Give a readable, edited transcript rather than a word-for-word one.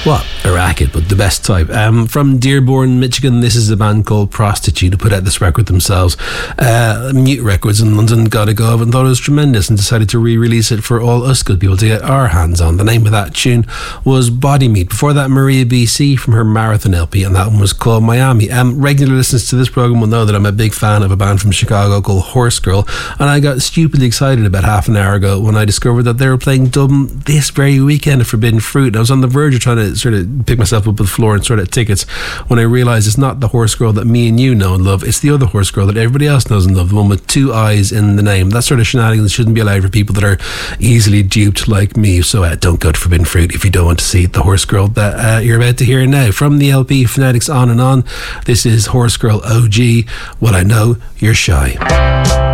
What a racket, but the best type. From Dearborn, Michigan, this is a band called Prostitute who put out this record themselves. Mute Records in London got a go of it and thought it was tremendous and decided to re-release it for all us good people to get our hands on. The name of that tune was Body Meat. Before that, Maria BC from her Marathon LP, and that one was called Miami. Regular listeners to this program will know that I'm a big fan of a band from Chicago called Horse Girl, and I got stupidly excited about half an hour ago when I discovered that they were playing Dublin this very weekend at Forbidden Fruit. I was on the verge of trying to sort of pick myself up with the floor and sort of tickets when I realised it's not the Horse Girl that me and you know and love, it's the other Horse Girl that everybody else knows and love, the one with two eyes in the name. That sort of shenanigans shouldn't be allowed for people that are easily duped like me, so don't go to Forbidden Fruit if you don't want to see the Horse Girl that you're about to hear now. From the LP Phonetics On and On, this is Horse Girl OG. Well, I know you're shy.